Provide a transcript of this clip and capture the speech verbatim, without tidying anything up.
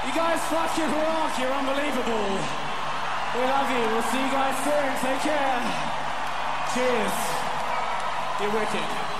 You guys fucking rock. You're unbelievable. We love you. We'll see you guys soon. Take care. Cheers. You're wicked.